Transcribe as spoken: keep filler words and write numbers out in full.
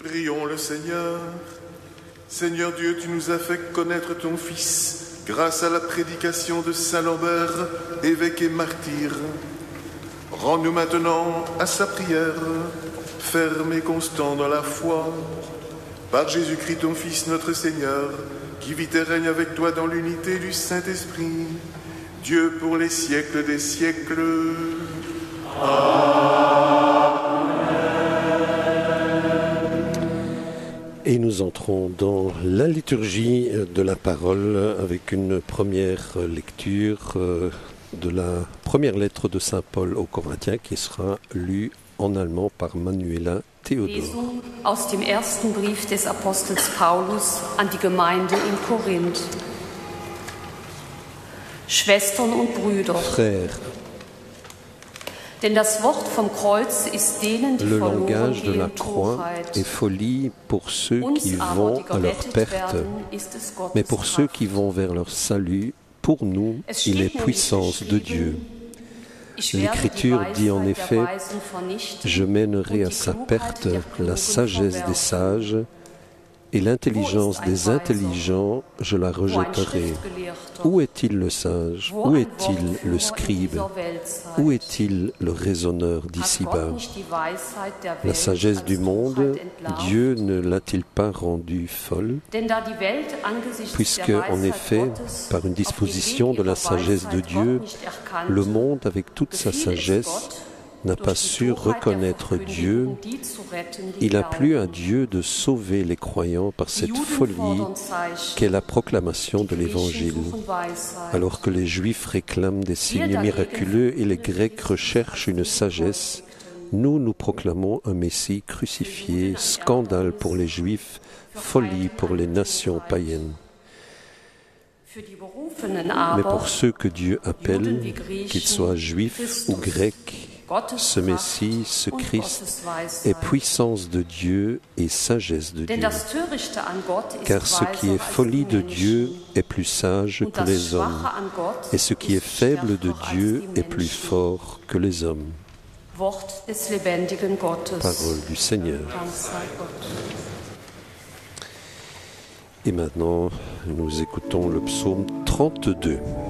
Prions le Seigneur. Seigneur Dieu, tu nous as fait connaître ton Fils grâce à la prédication de Saint Lambert, évêque et martyr. Rends-nous maintenant à sa prière, ferme et constant dans la foi. Par Jésus-Christ, ton Fils, notre Seigneur, qui vit et règne avec toi dans l'unité du Saint-Esprit, Dieu pour les siècles des siècles. Amen. Et nous entrons dans la liturgie de la parole avec une première lecture de la première lettre de Saint Paul aux Corinthiens qui sera lue en allemand par Manuela Theodor. Lesung aus dem ersten Brief des Apostels Paulus an die Gemeinde in Korinth. Schwestern und Brüder, Frères, denn das Wort vom Kreuz ist denen, die le verloren langage de la gehen, croix Torheit. est folie pour ceux qui Uns aber, vont die à leur gerettet perte, werden, ist es Gottes mais pour ceux qui Kraft. vont vers leur salut, pour nous, Es il steht est nämlich puissance de Dieu. Ich werde die L'Écriture dit en Weisheit effet, der Weisen vernichten je mènerai und à die sa Klugheit perte der Klugen la sagesse des verwerfen. sages, et l'intelligence des intelligents, je la rejetterai. Où est-il le sage? Où est-il le scribe? Où est-il le raisonneur d'ici-bas? La sagesse du monde, Dieu ne l'a-t-il pas rendue folle? Puisque, en effet, par une disposition de la sagesse de Dieu, le monde, avec toute sa sagesse, n'a pas su reconnaître Dieu, il a plu à Dieu de sauver les croyants par cette folie qu'est la proclamation de l'Évangile. Alors que les Juifs réclament des signes miraculeux et les Grecs recherchent une sagesse, nous, nous proclamons un Messie crucifié, scandale pour les Juifs, folie pour les nations païennes. Mais pour ceux que Dieu appelle, qu'ils soient juifs ou grecs, ce Messie, ce Christ, est puissance de Dieu et sagesse de Dieu. Car ce qui est folie de Dieu est plus sage que les hommes, et ce qui est faible de Dieu est plus fort que les hommes. Parole du Seigneur. Et maintenant, nous écoutons le psaume trente-deux.